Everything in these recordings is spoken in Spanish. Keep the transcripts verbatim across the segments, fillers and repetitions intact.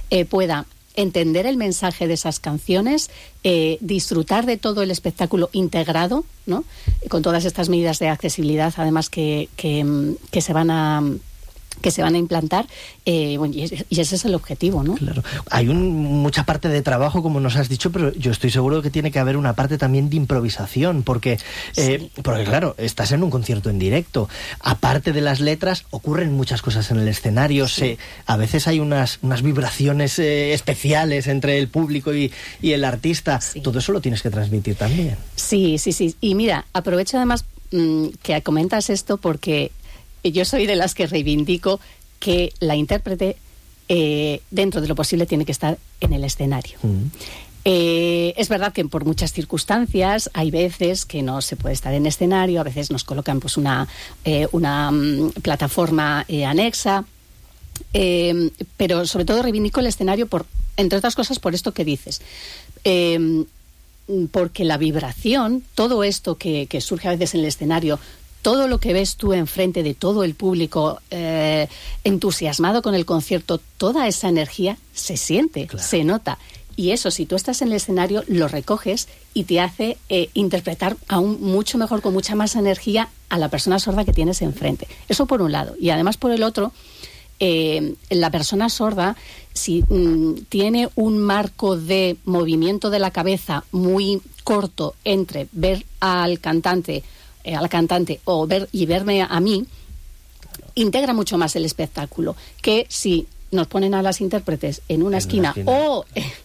eh, pueda entender el mensaje de esas canciones, eh, disfrutar de todo el espectáculo integrado, ¿no? Con todas estas medidas de accesibilidad, además que, que, que se van a que se van a implantar, eh, bueno, y, y ese es el objetivo, ¿no? Claro. Hay un, mucha parte de trabajo, como nos has dicho, pero yo estoy seguro que tiene que haber una parte también de improvisación, porque, eh, sí. porque claro, estás en un concierto en directo. Aparte de las letras, ocurren muchas cosas en el escenario. Sí. Se, a veces hay unas, unas vibraciones eh, especiales entre el público y, y el artista. Sí. Todo eso lo tienes que transmitir también. Sí, sí, sí. Y mira, aprovecho además mmm, que comentas esto porque yo soy de las que reivindico que la intérprete, eh, dentro de lo posible, tiene que estar en el escenario. Mm. Eh, es verdad que por muchas circunstancias hay veces que no se puede estar en escenario, a veces nos colocan pues una, eh, una um, plataforma eh, anexa, eh, pero sobre todo reivindico el escenario, por, entre otras cosas, por esto que dices. Eh, porque la vibración, todo esto que, que surge a veces en el escenario, todo lo que ves tú enfrente de todo el público eh, entusiasmado con el concierto, toda esa energía se siente, claro. Se nota. Y eso, si tú estás en el escenario, lo recoges y te hace eh, interpretar aún mucho mejor, con mucha más energía, a la persona sorda que tienes enfrente. Eso por un lado. Y además por el otro, eh, la persona sorda, si mm, tiene un marco de movimiento de la cabeza muy corto entre ver al cantante Eh, al cantante o ver y verme a mí, integra mucho más el espectáculo que si nos ponen a las intérpretes en una, en esquina, una esquina o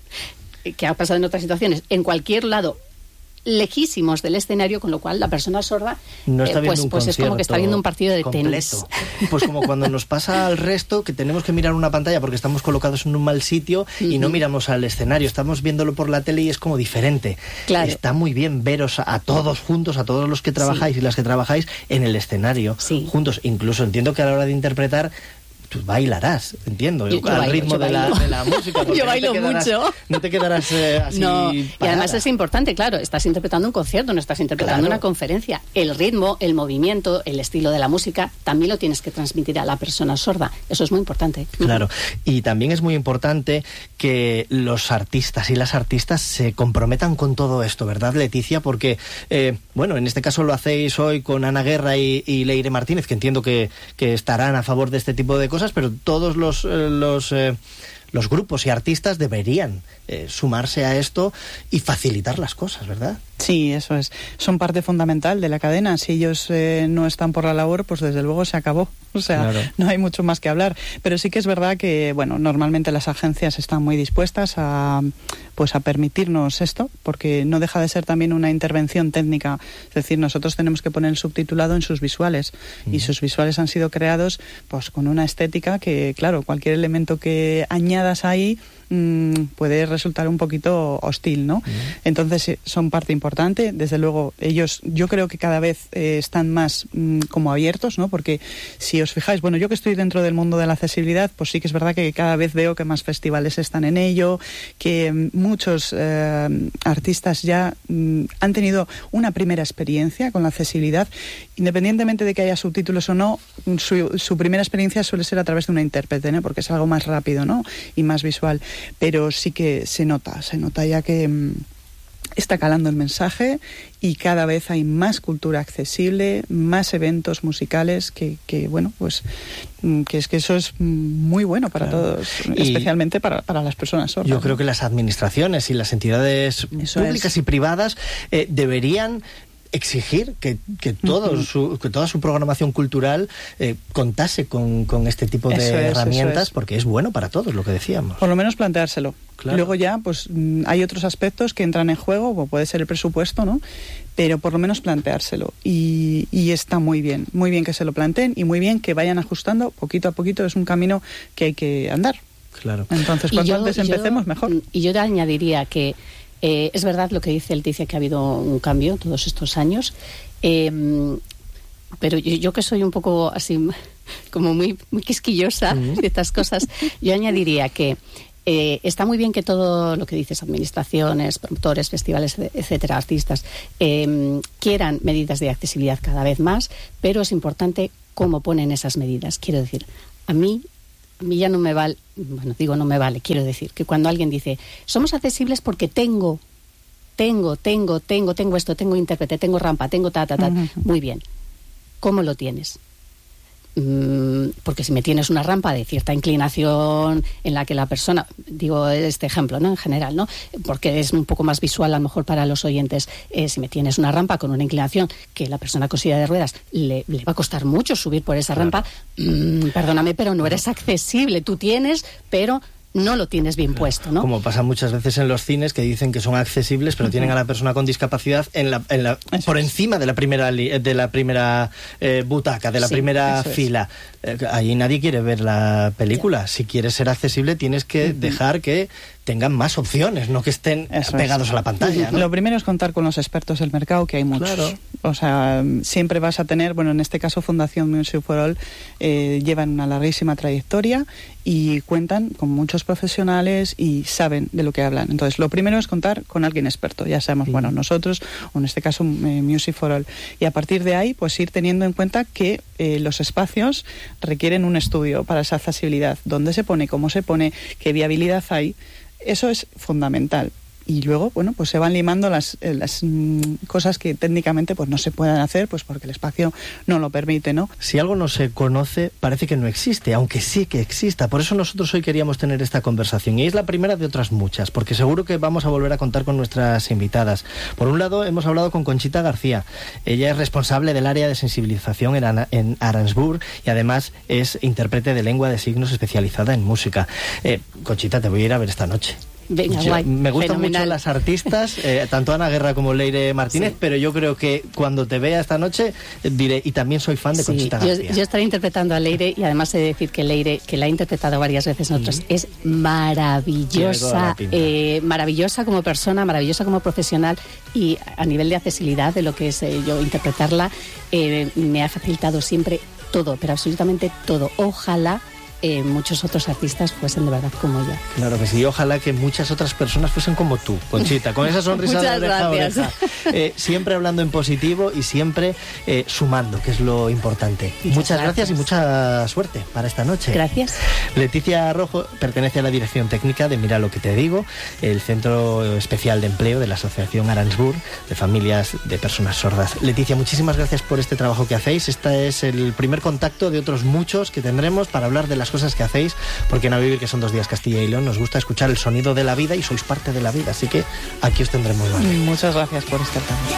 eh, que ha pasado en otras situaciones, en cualquier lado, lejísimos del escenario, con lo cual la persona sorda no está eh, pues, un pues es como que está viendo un partido de completo. Tenis. Pues como cuando nos pasa al resto, que tenemos que mirar una pantalla porque estamos colocados en un mal sitio, uh-huh. y no miramos al escenario, estamos viéndolo por la tele y es como diferente. Claro. Está muy bien veros a, a todos juntos, a todos los que trabajáis, sí. y las que trabajáis en el escenario, sí. juntos. Incluso entiendo que a la hora de interpretar tú bailarás, entiendo, yo, yo al bailo, ritmo de la, de la música. Yo bailo no quedarás, mucho. No te quedarás eh, así no, y parada. además es importante, claro, estás interpretando un concierto, no estás interpretando claro. una conferencia. El ritmo, el movimiento, el estilo de la música, también lo tienes que transmitir a la persona sorda. Eso es muy importante. Claro, y también es muy importante que los artistas y las artistas se comprometan con todo esto, ¿verdad, Leticia? Porque, eh, bueno, en este caso lo hacéis hoy con Ana Guerra y, y Leire Martínez, que entiendo que, que estarán a favor de este tipo de cosas, pero todos los eh, los eh, los grupos y artistas deberían eh, sumarse a esto y facilitar las cosas, ¿verdad? Sí, eso es. Son parte fundamental de la cadena. Si ellos eh, no están por la labor, pues desde luego se acabó. O sea, claro. no hay mucho más que hablar. Pero sí que es verdad que, bueno, normalmente las agencias están muy dispuestas a, pues a permitirnos esto, porque no deja de ser también una intervención técnica. Es decir, nosotros tenemos que poner el subtitulado en sus visuales. Uh-huh. Y sus visuales han sido creados, pues, con una estética que, claro, cualquier elemento que añadas ahí mmm, puede resultar un poquito hostil, ¿no? Uh-huh. Entonces son parte importante. Desde luego ellos, yo creo que cada vez eh, están más mmm, como abiertos, ¿no? Porque si os fijáis, bueno, yo que estoy dentro del mundo de la accesibilidad, pues sí que es verdad que cada vez veo que más festivales están en ello, que mmm, muchos eh, artistas ya mmm, han tenido una primera experiencia con la accesibilidad, independientemente de que haya subtítulos o no. Su, su primera experiencia suele ser a través de una intérprete, ¿no? Porque es algo más rápido, ¿no? Y más visual. Pero sí que se nota, se nota ya que mmm, está calando el mensaje y cada vez hay más cultura accesible, más eventos musicales que, que bueno, pues que es que eso es muy bueno para claro. todos, y especialmente para, para las personas sordas. Yo creo que las administraciones y las entidades eso públicas es. y privadas eh, deberían exigir que, que, todo uh-huh. su, que toda su programación cultural eh, contase con, con este tipo de eso es, herramientas, es. porque es bueno para todos, lo que decíamos. Por lo menos planteárselo. Claro. Luego ya, pues hay otros aspectos que entran en juego, como puede ser el presupuesto, ¿no? Pero por lo menos planteárselo. Y, y está muy bien, muy bien que se lo planteen y muy bien que vayan ajustando poquito a poquito. Es un camino que hay que andar. Claro. Entonces, cuanto yo, antes empecemos, yo, mejor. Y yo te añadiría que Eh, es verdad lo que dice Leticia, que ha habido un cambio todos estos años, eh, pero yo, yo que soy un poco así como muy, muy quisquillosa mm. de estas cosas, yo añadiría que eh, está muy bien que todo lo que dices, administraciones, promotores, festivales, etcétera, artistas, eh, quieran medidas de accesibilidad cada vez más, pero es importante cómo ponen esas medidas. Quiero decir, a mí a mí ya no me vale, bueno, digo no me vale, quiero decir que cuando alguien dice, somos accesibles porque tengo, tengo, tengo, tengo, tengo esto, tengo intérprete, tengo rampa, tengo ta, ta, ta, uh-huh. Muy bien. ¿Cómo lo tienes? Porque si me tienes una rampa de cierta inclinación en la que la persona, digo este ejemplo, ¿no? En general, ¿no? Porque es un poco más visual a lo mejor para los oyentes, eh, si me tienes una rampa con una inclinación que la persona con silla de ruedas le, le va a costar mucho subir por esa claro. rampa, mmm, perdóname, pero no eres accesible, tú tienes, pero no lo tienes bien puesto, ¿no? Como pasa muchas veces en los cines que dicen que son accesibles, pero uh-huh. tienen a la persona con discapacidad en la, en la por es. encima de la primera de la primera eh, butaca, de la sí, primera fila. Eh, ahí nadie quiere ver la película. Sí. Si quieres ser accesible, tienes que uh-huh. dejar que tengan más opciones, no que estén eso pegados es. a la pantalla, ¿no? Lo primero es contar con los expertos del mercado, que hay muchos. Claro. O sea, siempre vas a tener, bueno, en este caso Fundación Music for All eh, llevan una larguísima trayectoria y cuentan con muchos profesionales y saben de lo que hablan. Entonces, lo primero es contar con alguien experto. Ya sabemos, sí. bueno, nosotros, o en este caso eh, Music for All. Y a partir de ahí, pues ir teniendo en cuenta que eh, los espacios requieren un estudio para esa accesibilidad. ¿Dónde se pone? ¿Cómo se pone? ¿Qué viabilidad hay? Eso es fundamental. Y luego, bueno, pues se van limando las, las mm, cosas que técnicamente pues no se puedan hacer, pues porque el espacio no lo permite, ¿no? Si algo no se conoce, parece que no existe, aunque sí que exista. Por eso nosotros hoy queríamos tener esta conversación. Y es la primera de otras muchas, porque seguro que vamos a volver a contar con nuestras invitadas. Por un lado, hemos hablado con Conchita García. Ella es responsable del área de sensibilización en, Ana, en Aranzbur y además es intérprete de lengua de signos especializada en música. Eh, Conchita, te voy a ir a ver esta noche. Venga, yo, guay. Me gustan Fenomenal. mucho las artistas, eh, tanto Ana Guerra como Leire Martínez, sí. pero yo creo que cuando te vea esta noche eh, diré, y también soy fan de sí, Conchita García. Yo, yo estaré interpretando a Leire y además he de decir que Leire, que la he interpretado varias veces nosotros, mm. es maravillosa, eh, maravillosa como persona, maravillosa como profesional y a nivel de accesibilidad de lo que es eh, yo interpretarla, eh, me ha facilitado siempre todo, pero absolutamente todo. Ojalá Eh, muchos otros artistas fuesen de verdad como ella. Claro que sí, ojalá que muchas otras personas fuesen como tú, Conchita, con esa sonrisa de oreja a oreja. Eh, siempre hablando en positivo y siempre eh, sumando, que es lo importante. Muchas, muchas gracias. gracias y mucha suerte para esta noche. Gracias. Leticia Rojo pertenece a la dirección técnica de Mira lo que te digo, el Centro Especial de Empleo de la Asociación Aranzbur de Familias de Personas Sordas. Leticia, muchísimas gracias por este trabajo que hacéis. Este es el primer contacto de otros muchos que tendremos para hablar de las cosas que hacéis, porque en A Vivir, que son dos días Castilla y León, nos gusta escuchar el sonido de la vida y sois parte de la vida, así que aquí os tendremos más. Muchas gracias por estar también.